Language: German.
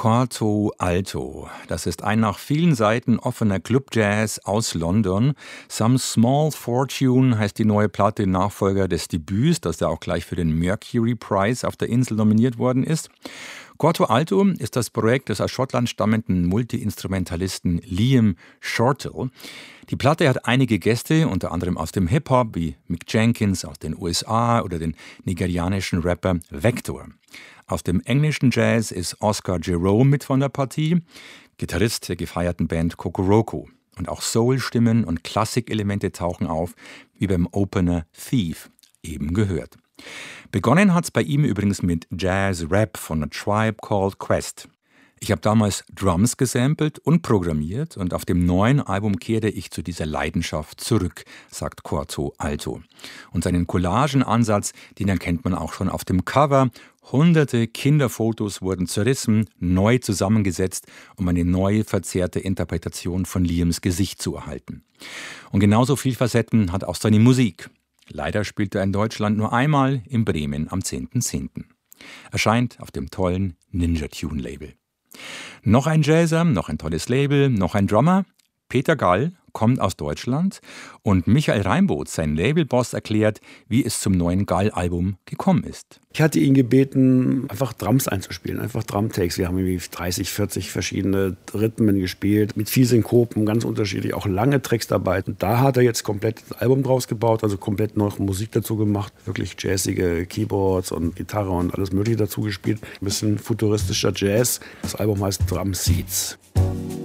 Quarto Alto. Das ist ein nach vielen Seiten offener Club-Jazz aus London. Some Small Fortune heißt die neue Platte, Nachfolger des Debüts, das ja auch gleich für den Mercury Prize auf der Insel nominiert worden ist. Quarto Alto ist das Projekt des aus Schottland stammenden Multi-Instrumentalisten Liam Shortall. Die Platte hat einige Gäste, unter anderem aus dem Hip-Hop, wie Mick Jenkins aus den USA oder den nigerianischen Rapper Vector. Aus dem englischen Jazz ist Oscar Jerome mit von der Partie, Gitarrist der gefeierten Band Kokoroko. Und auch Soul-Stimmen und Klassik-Elemente tauchen auf, wie beim Opener Thief eben gehört. Begonnen hat's bei ihm übrigens mit Jazz-Rap von A Tribe Called Quest. Ich habe damals Drums gesampelt und programmiert und auf dem neuen Album kehrte ich zu dieser Leidenschaft zurück, sagt Quarto Alto. Und seinen Collagenansatz, den erkennt man auch schon auf dem Cover. Hunderte Kinderfotos wurden zerrissen, neu zusammengesetzt, um eine neue, verzerrte Interpretation von Liams Gesicht zu erhalten. Und genauso viel Facetten hat auch seine Musik. Leider spielt er in Deutschland nur einmal in Bremen am 10.10. Erscheint auf dem tollen Ninja Tune Label. Noch ein Jazzer, noch ein tolles Label, noch ein Drummer. Peter Gall kommt aus Deutschland und Michael Reimboth, sein Labelboss, erklärt, wie es zum neuen Gall-Album gekommen ist. Ich hatte ihn gebeten, einfach Drums einzuspielen, einfach Drumtakes. Wir haben irgendwie 30, 40 verschiedene Rhythmen gespielt, mit viel Synkopen, ganz unterschiedlich, auch lange Tracks dabei. Und da hat er jetzt komplett das Album draus gebaut, also komplett noch Musik dazu gemacht, wirklich jazzige Keyboards und Gitarre und alles mögliche dazu gespielt. Ein bisschen futuristischer Jazz. Das Album heißt Drum Seeds.